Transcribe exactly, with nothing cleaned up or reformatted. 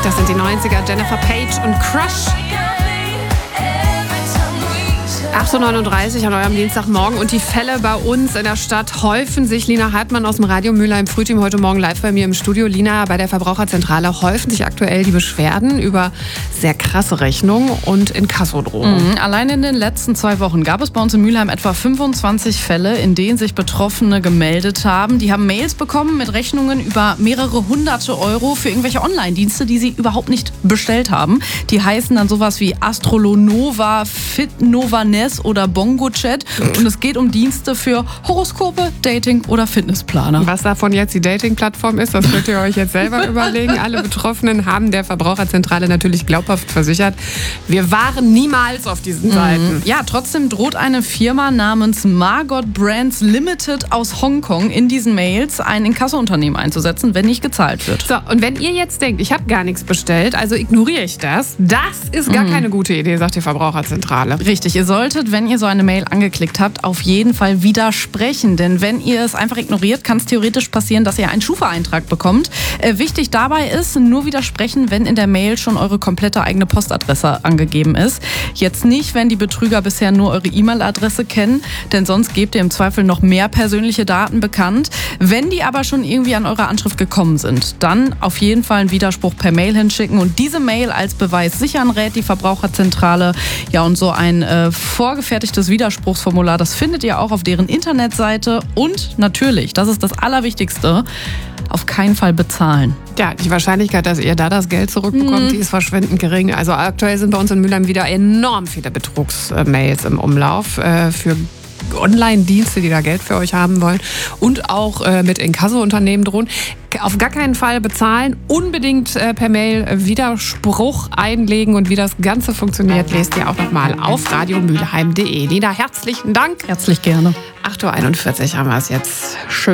Das sind die neunziger, Jennifer Page und Crush. acht Uhr neununddreißig an eurem Dienstagmorgen und die Fälle bei uns in der Stadt häufen sich. Lina Hartmann aus dem Radio Mülheim Frühteam heute Morgen live bei mir im Studio. Lina, bei der Verbraucherzentrale häufen sich aktuell die Beschwerden über sehr krasse Rechnungen und Inkassodrohungen. Mhm. Allein in den letzten zwei Wochen gab es bei uns in Mülheim etwa fünfundzwanzig Fälle, in denen sich Betroffene gemeldet haben. Die haben Mails bekommen mit Rechnungen über mehrere hunderte Euro für irgendwelche Online-Dienste, die sie überhaupt nicht bestellt haben. Die heißen dann sowas wie Astrolonova, Fitnova.net oder Bongo-Chat. Und es geht um Dienste für Horoskope, Dating oder Fitnessplaner. Was davon jetzt die Dating-Plattform ist, das könnt ihr euch jetzt selber überlegen. Alle Betroffenen haben der Verbraucherzentrale natürlich glaubhaft versichert, wir waren niemals auf diesen Seiten. Ja, trotzdem droht eine Firma namens Margot Brands Limited aus Hongkong in diesen Mails ein Inkasso-Unternehmen einzusetzen, wenn nicht gezahlt wird. So, und wenn ihr jetzt denkt, ich habe gar nichts bestellt, also ignoriere ich das, das ist gar mhm. keine gute Idee, sagt die Verbraucherzentrale. Richtig, ihr solltet, wenn ihr so eine Mail angeklickt habt, auf jeden Fall widersprechen. Denn wenn ihr es einfach ignoriert, kann es theoretisch passieren, dass ihr einen Schufa-Eintrag bekommt. Äh, wichtig dabei ist, nur widersprechen, wenn in der Mail schon eure komplette eigene Postadresse angegeben ist. Jetzt nicht, wenn die Betrüger bisher nur eure E-Mail-Adresse kennen, denn sonst gebt ihr im Zweifel noch mehr persönliche Daten bekannt. Wenn die aber schon irgendwie an eure Anschrift gekommen sind, dann auf jeden Fall einen Widerspruch per Mail hinschicken und diese Mail als Beweis sichern, rät die Verbraucherzentrale. Ja, und so ein äh, vorgefertigtes Widerspruchsformular, das findet ihr auch auf deren Internetseite. Und natürlich, das ist das Allerwichtigste, auf keinen Fall bezahlen. Ja, die Wahrscheinlichkeit, dass ihr da das Geld zurückbekommt, mm. die ist verschwindend gering. Also aktuell sind bei uns in Mülheim wieder enorm viele Betrugsmails im Umlauf äh, für Online-Dienste, die da Geld für euch haben wollen und auch äh, mit Inkasso-Unternehmen drohen. Auf gar keinen Fall bezahlen, unbedingt äh, per Mail Widerspruch einlegen und wie das Ganze funktioniert, lest ihr auch nochmal auf radiomülheim punkt de. Lina, herzlichen Dank. Herzlich gerne. acht Uhr einundvierzig haben wir es jetzt schön.